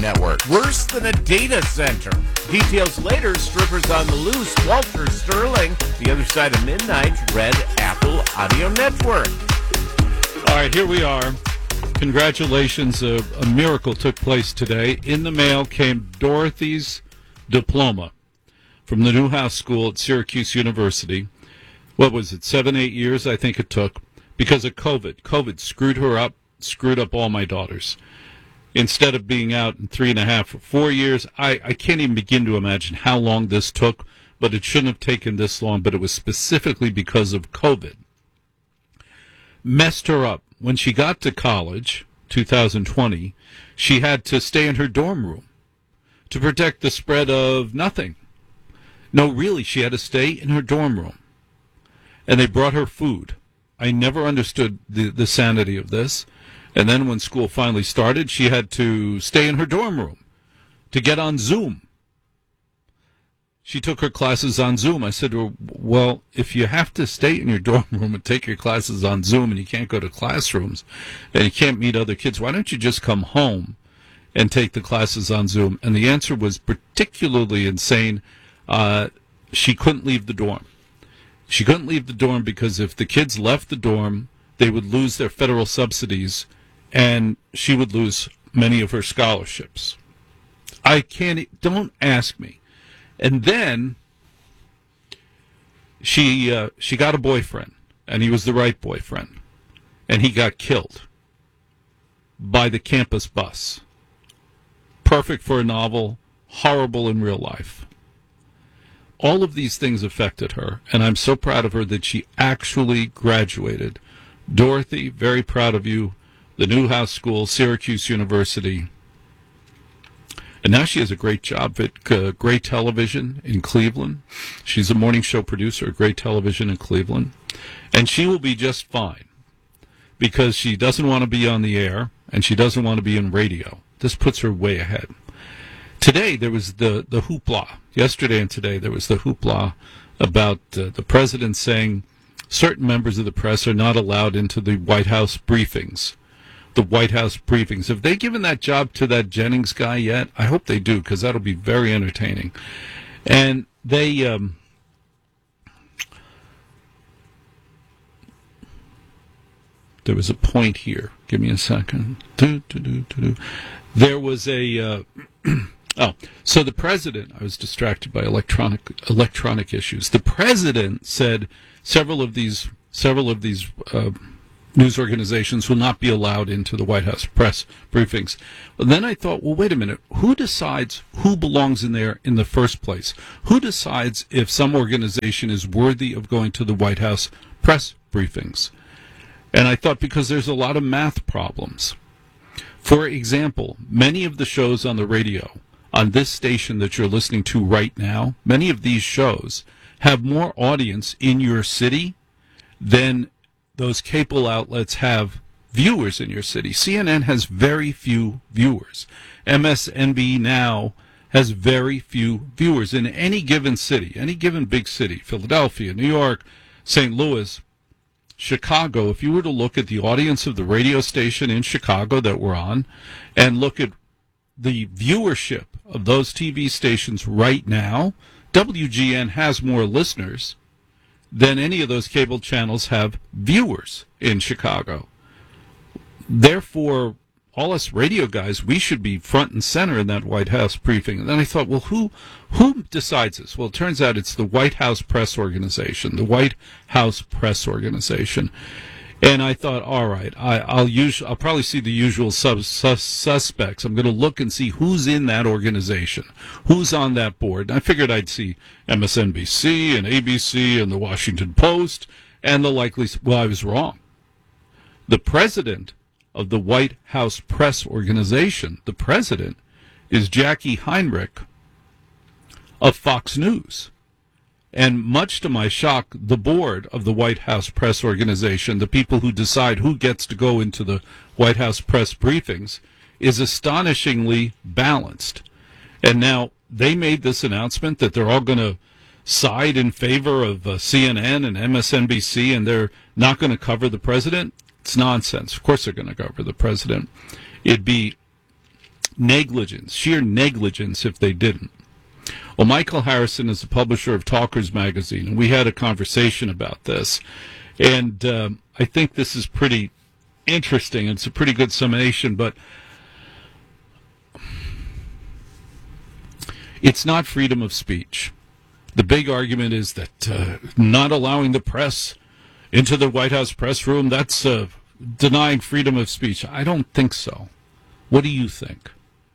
network. Worse than a data center. Details later, strippers on the loose. Walter Sterling, The Other Side of Midnight, Red Apple Audio Network. All right, here we are. Congratulations. A miracle took place today. In the mail came Dorothy's diploma from the Newhouse School at Syracuse University. What was it, 7-8 years I think it took, because of COVID. COVID screwed her up, screwed up all my daughters. Instead of being out in 3.5 or 4 years, I can't even begin to imagine how long this took, but it shouldn't have taken this long, but it was specifically because of COVID. Messed her up. When she got to college, 2020, she had to stay in her dorm room to protect the spread of nothing. No, really, she had to stay in her dorm room. And they brought her food. I never understood the sanity of this. And then when school finally started, she had to stay in her dorm room to get on Zoom. She took her classes on Zoom. I said to her, well, if you have to stay in your dorm room and take your classes on Zoom and you can't go to classrooms and you can't meet other kids, why don't you just come home and take the classes on Zoom? And the answer was particularly insane. She couldn't leave the dorm. She couldn't leave the dorm because if the kids left the dorm, they would lose their federal subsidies and she would lose many of her scholarships. Don't ask me. And then she got a boyfriend, and he was the right boyfriend, and he got killed by the campus bus. Perfect for a novel, horrible in real life. All of these things affected her, and I'm so proud of her that she actually graduated. Dorothy, very proud of you. The Newhouse School, Syracuse University. And now she has a great job at Gray Television in Cleveland. She's a morning show producer at Gray Television in Cleveland. And she will be just fine because she doesn't want to be on the air and she doesn't want to be in radio. This puts her way ahead. Today there was the hoopla. Yesterday and today there was the hoopla about the president saying certain members of the press are not allowed into the White House briefings. The White House briefings. Have they given that job to that Jennings guy yet? I hope they do, because that'll be very entertaining. And they, there was a point here. Give me a second. There was a, so the president, I was distracted by electronic issues. The president said several of these news organizations will not be allowed into the White House press briefings. But then I thought, well, wait a minute. Who decides who belongs in there in the first place? Who decides if some organization is worthy of going to the White House press briefings? And I thought because there's a lot of math problems. For example, many of the shows on the radio, on this station that you're listening to right now, many of these shows have more audience in your city than those cable outlets have viewers in your city. CNN has very few viewers. MSNBC now has very few viewers in any given city, any given big city, Philadelphia, New York, St. Louis, Chicago. If you were to look at the audience of the radio station in Chicago that we're on and look at the viewership of those TV stations right now, WGN has more listeners than any of those cable channels have viewers in Chicago. Therefore, all us radio guys, we should be front and center in that White House briefing. And then I thought, well, who decides this? Well, it turns out it's the White House Press Organization, the White House Press Organization. And I thought, all right, I'll probably see the usual suspects. I'm going to look and see who's in that organization, who's on that board. And I figured I'd see MSNBC and ABC and the Washington Post and the likely. Well, I was wrong. The president of the White House Press Organization, the president, is Jackie Heinrich of Fox News. And much to my shock, the board of the White House Press Organization, the people who decide who gets to go into the White House press briefings, is astonishingly balanced. And now they made this announcement that they're all going to side in favor of CNN and MSNBC, and they're not going to cover the president. It's nonsense. Of course they're going to cover the president. It'd be negligence, sheer negligence if they didn't. Well, Michael Harrison is the publisher of Talkers Magazine, and we had a conversation about this. And I think this is pretty interesting. It's a pretty good summation, but it's not freedom of speech. The big argument is that not allowing the press into the White House press room, that's denying freedom of speech. I don't think so. What do you think?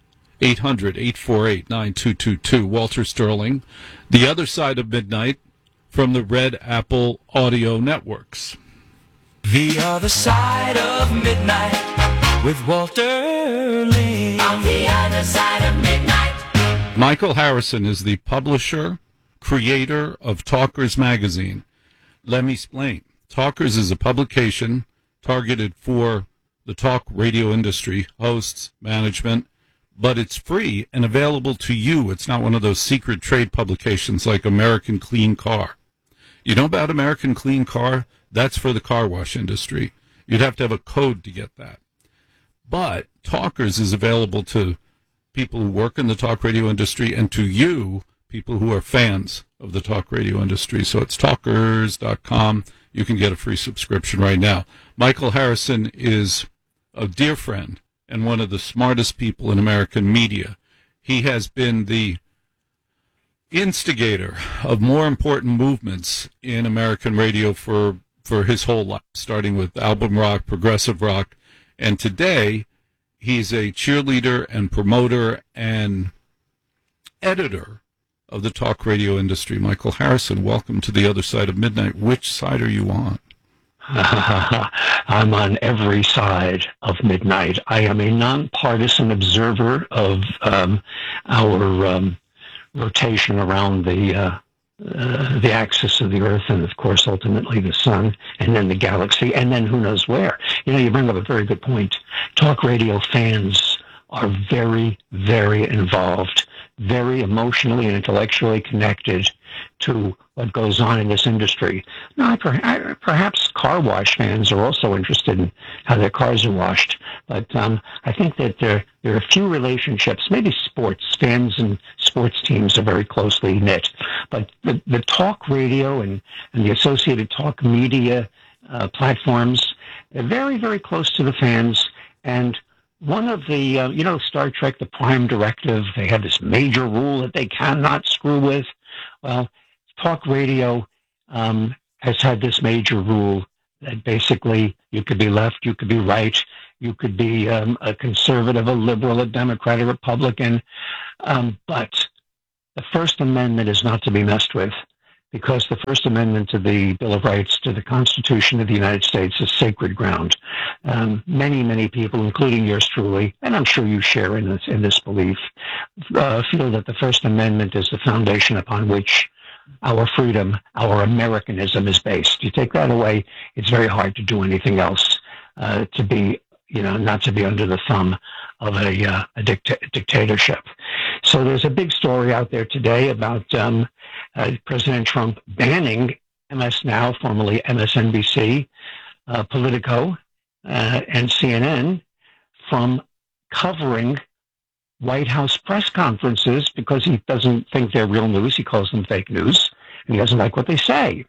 800-848-9222. Walter Sterling, the other side of midnight from the Red Apple Audio Networks. The other side of midnight with Walter Lee. On the other side of midnight. Michael Harrison is the publisher, creator of Talkers Magazine. Let me explain. Talkers is a publication targeted for the talk radio industry, hosts, management, but it's free and available to you. It's not one of those secret trade publications like American Clean Car. You know about American Clean Car? That's for the car wash industry. You'd have to have a code to get that. But Talkers is available to people who work in the talk radio industry and to you, people who are fans of the talk radio industry. So it's talkers.com. You can get a free subscription right now. Michael Harrison is a dear friend and one of the smartest people in American media. He has been the instigator of more important movements in American radio for his whole life, starting with album rock, progressive rock, and today he's a cheerleader and promoter and editor of the talk radio industry. Michael Harrison, welcome to the other side of midnight. Which side are you on? I'm on every side of midnight. I am a nonpartisan observer of our rotation around the axis of the Earth, and of course, ultimately the Sun, and then the galaxy, and then who knows where. You know, you bring up a very good point. Talk radio fans are very, very involved, very emotionally and intellectually connected to what goes on in this industry. Now, perhaps car wash fans are also interested in how their cars are washed, but I think that there are a few relationships. Maybe sports fans and sports teams are very closely knit, but the talk radio and the associated talk media platforms are very, very close to the fans. And one of the, Star Trek, the Prime Directive, they have this major rule that they cannot screw with. Well, talk radio has had this major rule that basically you could be left, you could be right, you could be a conservative, a liberal, a Democrat, a Republican, but the First Amendment is not to be messed with, because the First Amendment to the Bill of Rights, to the Constitution of the United States, is sacred ground. Many, many people, including yours truly, and I'm sure you share in this belief, feel that the First Amendment is the foundation upon which our freedom, our Americanism is based. You take that away, it's very hard to do anything else, to be, not to be under the thumb of a dictatorship. So there's a big story out there today about President Trump banning MS Now, formerly MSNBC, Politico, and CNN from covering White House press conferences because he doesn't think they're real news. He calls them fake news, and he doesn't like what they say.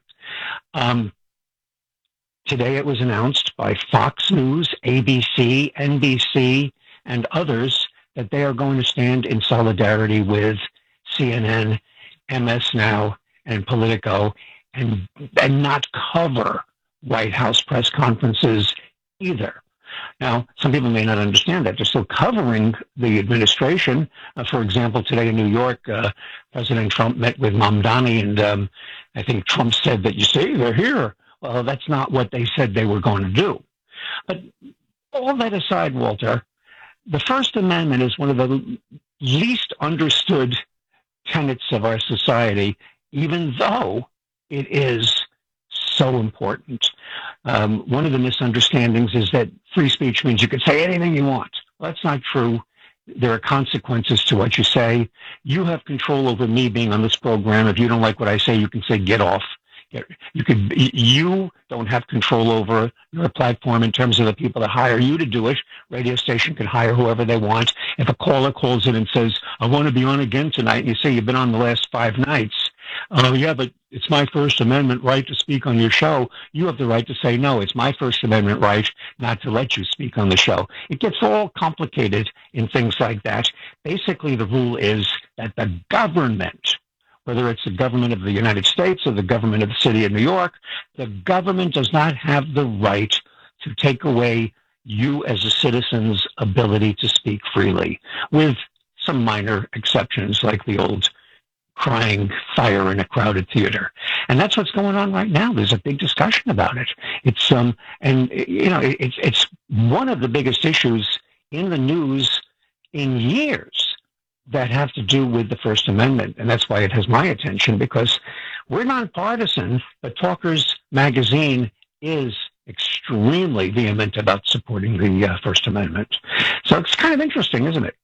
Today it was announced by Fox News, ABC, NBC, and others that they are going to stand in solidarity with CNN, MS Now, and Politico, and not cover White House press conferences either. Now, some people may not understand that. They're still covering the administration. For example, today in New York, President Trump met with Mamdani, and I think Trump said that, you see, they're here. Well, that's not what they said they were going to do. But all that aside, Walter, the First Amendment is one of the least understood tenets of our society, even though it is so important. One of the misunderstandings is that free speech means you can say anything you want. Well, that's not true. There are consequences to what you say. You have control over me being on this program. If you don't like what I say, you can say, get off. You don't have control over your platform in terms of the people that hire you to do it. Radio station can hire whoever they want. If a caller calls in and says, I want to be on again tonight, and you say you've been on the last 5 nights, yeah, but it's my First Amendment right to speak on your show. You have the right to say, no, it's my First Amendment right not to let you speak on the show. It gets all complicated in things like that. Basically, the rule is that the government, whether it's the government of the United States or the government of the city of New York, the government does not have the right to take away you as a citizen's ability to speak freely, with some minor exceptions like the old crying fire in a crowded theater. And that's what's going on right now. There's a big discussion about it. It's it's one of the biggest issues in the news in years that have to do with the First Amendment. And that's why it has my attention, because we're nonpartisan, but Talkers Magazine is extremely vehement about supporting the First Amendment. So it's kind of interesting, isn't it?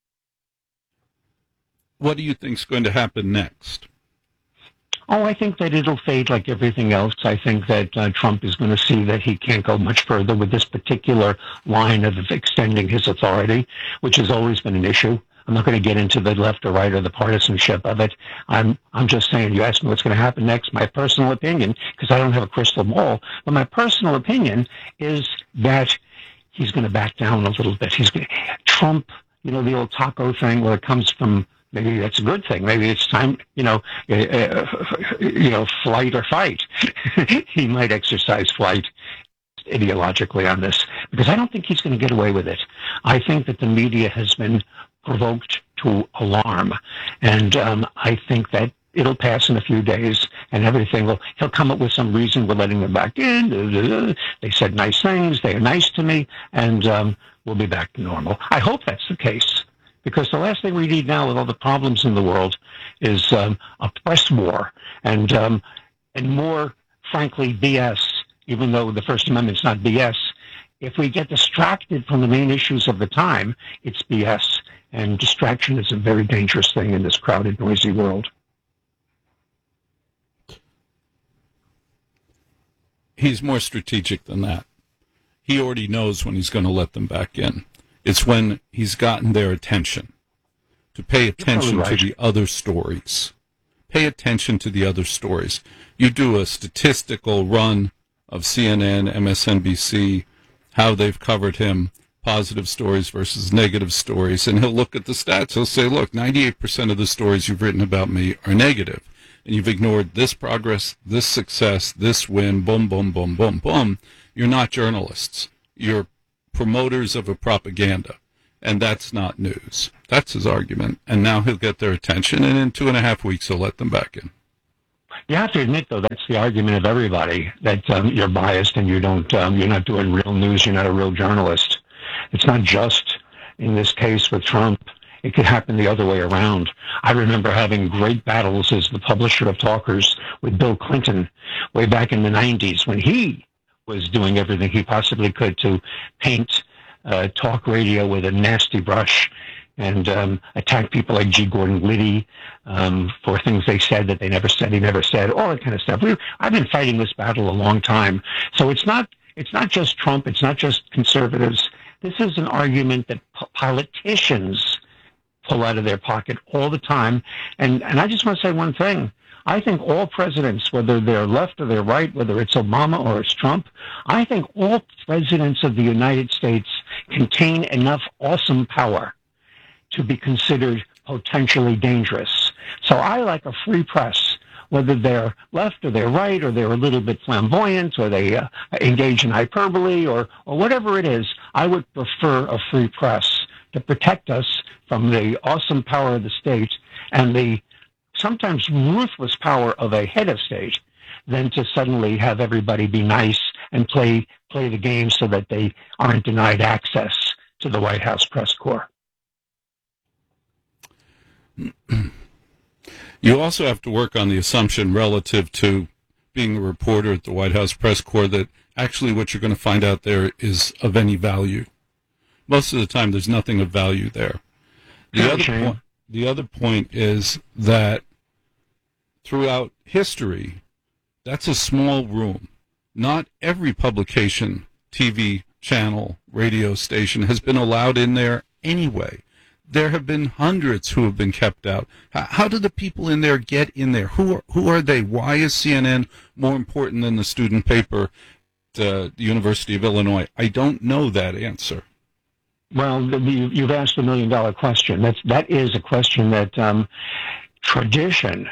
What do you think is going to happen next? Oh, I think that it'll fade like everything else. I think that Trump is going to see that he can't go much further with this particular line of extending his authority, which has always been an issue. I'm not going to get into the left or right or the partisanship of it. I'm just saying, you ask me what's going to happen next. My personal opinion, because I don't have a crystal ball, but my personal opinion is that he's going to back down a little bit. Trump, the old taco thing, where it comes from. Maybe that's a good thing. Maybe it's time, flight or fight. He might exercise flight ideologically on this, because I don't think he's going to get away with it. I think that the media has been provoked to alarm, and I think that it'll pass in a few days, and he'll come up with some reason we're letting them back in. They said nice things. They are nice to me, and we'll be back to normal. I hope that's the case. Because the last thing we need now, with all the problems in the world, is a press war and more, frankly, BS. Even though the First Amendment's not BS, if we get distracted from the main issues of the time, it's BS. And distraction is a very dangerous thing in this crowded, noisy world. He's more strategic than that. He already knows when he's going to let them back in. It's when he's gotten their attention, to pay attention to the other stories. Pay attention to the other stories. You do a statistical run of CNN, MSNBC, how they've covered him, positive stories versus negative stories, and he'll look at the stats. He'll say, look, 98% of the stories you've written about me are negative, and you've ignored this progress, this success, this win, boom, boom, boom, boom, boom. You're not journalists. You're promoters of a propaganda, and that's not news. That's his argument, and now he'll get their attention, and in 2.5 weeks he'll let them back in. You have to admit, though, that's the argument of everybody, that you're biased and you're not doing real news, you're not a real journalist. It's not just in this case with Trump. It could happen the other way around. I remember having great battles as the publisher of Talkers with Bill Clinton way back in the 90s, when he was doing everything he possibly could to paint talk radio with a nasty brush and attack people like G. Gordon Liddy for things they said that they never said, he never said, all that kind of stuff. I've been fighting this battle a long time. So it's not just Trump, it's not just conservatives. This is an argument that politicians pull out of their pocket all the time. And I just want to say one thing. I think all presidents, whether they're left or they're right, whether it's Obama or it's Trump, I think all presidents of the United States contain enough awesome power to be considered potentially dangerous. So I like a free press, whether they're left or they're right, or they're a little bit flamboyant, or they engage in hyperbole, or whatever it is. I would prefer a free press to protect us from the awesome power of the state and the sometimes ruthless power of a head of state, than to suddenly have everybody be nice and play the game so that they aren't denied access to the White House press corps. You also have to work on the assumption relative to being a reporter at the White House press corps that actually what you're going to find out there is of any value. Most of the time, there's nothing of value there. The other point is that throughout history, That's a small room. Not every publication, TV channel, radio station has been allowed in there anyway. There have been hundreds who have been kept out. How do the people in there get in there? Who are they? Why is CNN more important than the student paper at the University of Illinois? I don't know that answer. Well, you've asked $1 million question. That is a question that tradition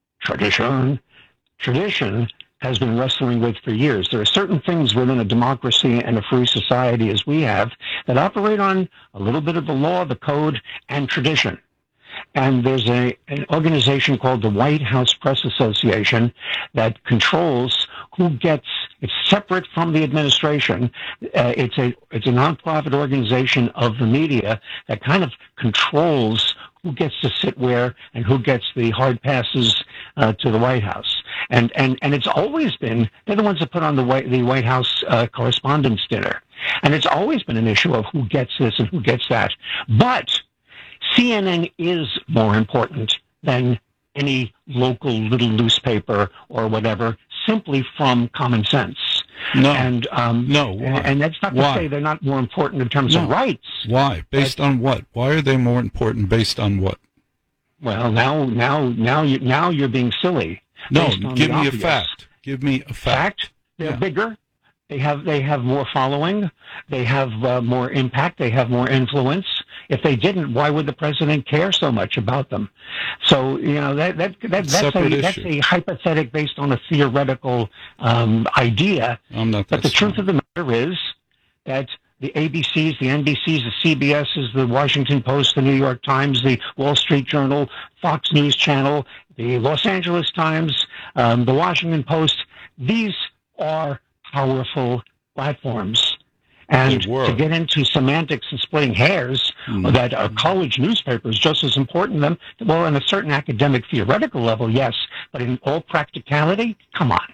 has been wrestling with for years. There are certain things within a democracy and a free society as we have that operate on a little bit of the law, the code, and tradition. And there's an organization called the White House Press Association that controls who gets, it's separate from the administration. It's a nonprofit organization of the media that kind of controls who gets to sit where and who gets the hard passes to the White House. And it's always been, they're the ones that put on the White House Correspondents' Dinner. And it's always been an issue of who gets this and who gets that. But CNN is more important than any local little newspaper or whatever, simply from common sense. No. And no. Why? And that's not to say they're not more important in terms of rights. Why? Based on what? Why are they more important based on what? Well, now you're being silly. No, give me a fact. Give me a fact. They're bigger. They have more following. They have more impact. They have more influence. If they didn't, why would the president care so much about them? So that's a hypothetical based on a theoretical idea. I'm not that but the smart. truth of the matter is that the ABCs, the NBCs, the CBSs, the Washington Post, the New York Times, the Wall Street Journal, Fox News Channel, the Los Angeles Times, the Washington Post, these are powerful platforms. And to get into semantics and splitting hairs that a college newspaper is just as important to them, well, on a certain academic theoretical level, yes, but in all practicality, come on.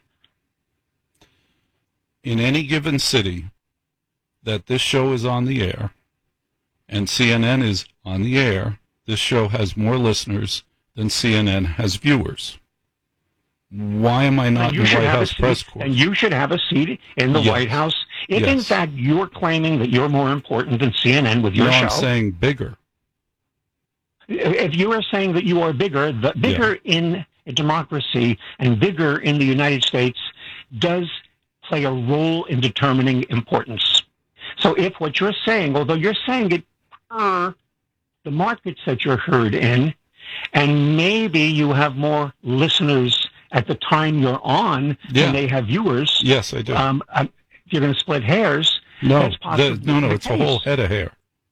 In any given city that this show is on the air and CNN is on the air, this show has more listeners than CNN has viewers. Why am I not in the White House press corps? And you should have a seat in the White House if, in fact, you're claiming that you're more important than CNN with your show. I'm saying bigger. If you are saying that you are bigger, bigger in a democracy and bigger in the United States does play a role in determining importance. So if what you're saying, although you're saying it per the markets that you're heard in, and maybe you have more listeners at the time you're on than they have viewers. Yes, I do. If you're going to split hairs, no, that's possibly it's a whole head of hair.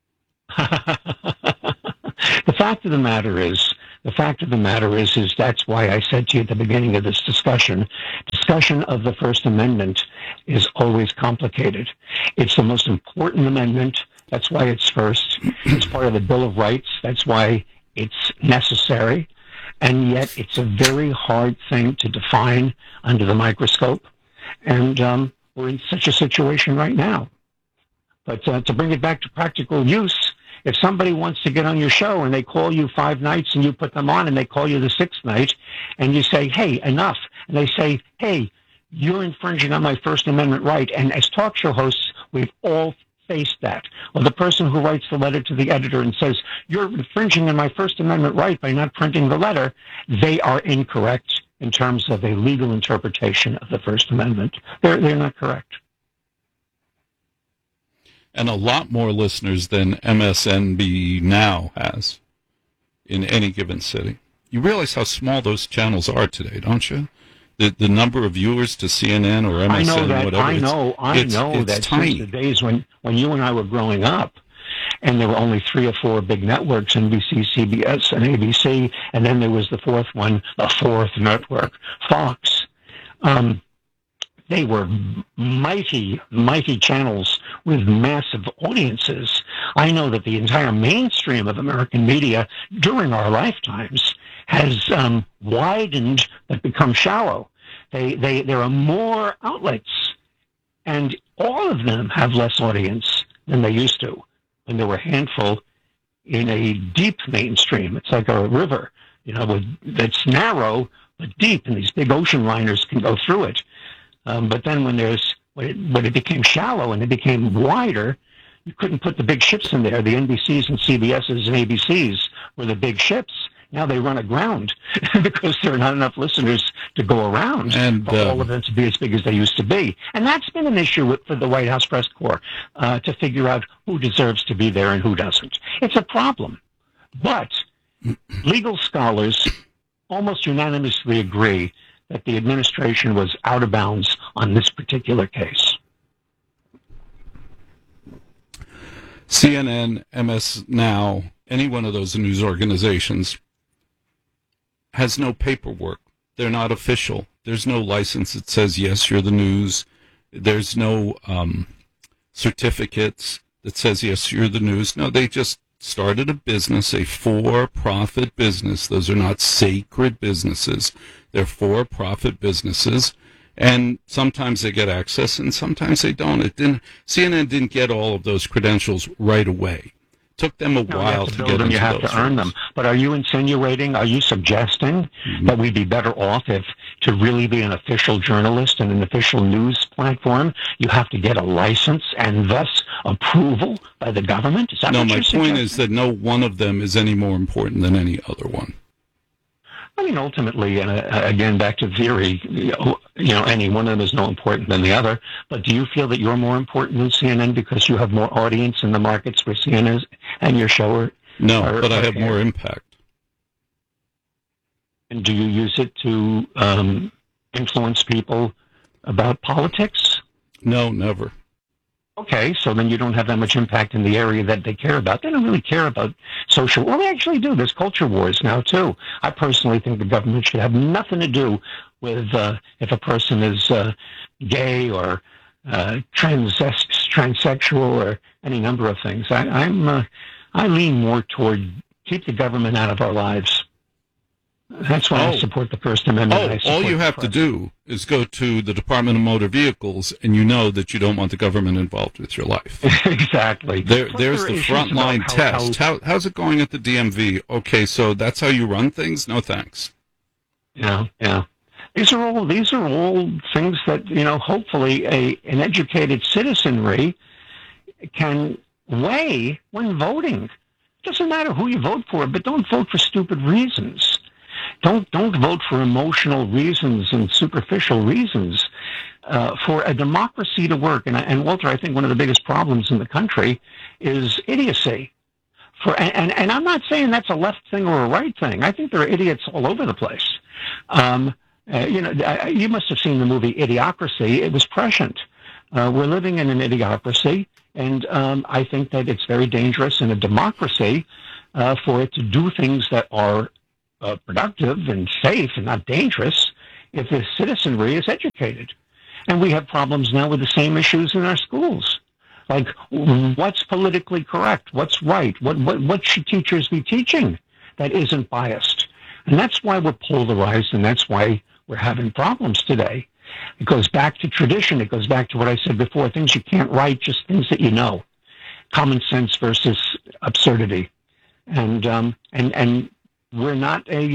The fact of the matter is that's why I said to you at the beginning of this discussion of the First Amendment is always complicated. It's the most important amendment. That's why it's first. It's part of the Bill of Rights. That's why it's necessary. And yet it's a very hard thing to define under the microscope. And we're in such a situation right now. But to bring it back to practical use, if somebody wants to get on your show and they call you 5 nights and you put them on and they call you the 6th night and you say, hey, enough. And they say, hey, you're infringing on my First Amendment right. And as talk show hosts, we've all faced that. Or the person who writes the letter to the editor and says, you're infringing on my First Amendment right by not printing the letter, they are incorrect in terms of a legal interpretation of the First Amendment. They're not correct. And a lot more listeners than MSNB now has in any given city. You realize how small those channels are today, don't you? The number of viewers to CNN or MSN, I know that. whatever. I know that tiny. Since the days when you and I were growing up, and there were only 3 or 4 big networks, NBC, CBS, and ABC, and then there was the 4th one, the 4th network, Fox. They were mighty, mighty channels with massive audiences. I know that the entire mainstream of American media during our lifetimes has widened but become shallow. There are more outlets, and all of them have less audience than they used to when there were a handful in a deep mainstream. It's like a river, that's narrow but deep, and these big ocean liners can go through it. But then when it became shallow and it became wider, you couldn't put the big ships in there. The NBCs and CBSs and ABCs were the big ships. Now they run aground because there are not enough listeners to go around and for all of them to be as big as they used to be. And that's been an issue for the White House Press Corps, to figure out who deserves to be there and who doesn't. It's a problem. But legal scholars almost unanimously agree that the administration was out of bounds on this particular case. CNN, MS Now, any one of those news organizations has no paperwork. They're not official. There's no license that says, yes, you're the news. There's no certificates that says, yes, you're the news. No, they just started a business, a for-profit business. Those are not sacred businesses. They're for-profit businesses. And sometimes they get access and sometimes they don't. CNN didn't get all of those credentials right away. Took them a while to get them. You have to earn them. But are you insinuating, are you suggesting that we'd be better off if, to really be an official journalist and an official news platform, you have to get a license and thus approval by the government? Is that no, what my you're point suggesting? is that no one of them is any more important than any other one. I mean, ultimately, and again, back to theory, any one of them is no important than the other. But do you feel that you're more important than CNN because you have more audience in the markets where CNN is and your show? No, but I have more impact. And do you use it to influence people about politics? No, never. Okay, so then you don't have that much impact in the area that they care about. They don't really care about social. Well, they actually do. There's culture wars now, too. I personally think the government should have nothing to do with if a person is gay or transsexual or any number of things. I lean more toward keep the government out of our lives. That's why I support the First Amendment. All you have to do is go to the Department of Motor Vehicles, and you know that you don't want the government involved with your life. Exactly. There's the frontline test. How's it going at the DMV? Okay, so that's how you run things? No thanks. Yeah. These are all things that, hopefully an educated citizenry can weigh when voting. It doesn't matter who you vote for, but don't vote for stupid reasons. Don't vote for emotional reasons and superficial reasons. For a democracy to work, and Walter, I think one of the biggest problems in the country is idiocy. And I'm not saying that's a left thing or a right thing. I think there are idiots all over the place. You must have seen the movie Idiocracy. It was prescient. We're living in an idiocracy, and I think that it's very dangerous in a democracy for it to do things that are productive and safe and not dangerous if the citizenry is educated. And we have problems now with the same issues in our schools. Like, what's politically correct? What's right? What should teachers be teaching that isn't biased? And that's why we're polarized, and that's why we're having problems today. It goes back to tradition. It goes back to what I said before, things you can't write, just things that you know. Common sense versus absurdity. And we're not a